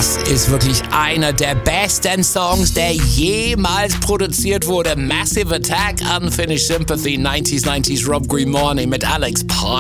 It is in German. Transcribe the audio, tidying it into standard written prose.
Das ist wirklich einer der besten Songs, der jemals produziert wurde. Massive Attack, Unfinished Sympathy, 90s Rob Grimoney mit Alex Pye.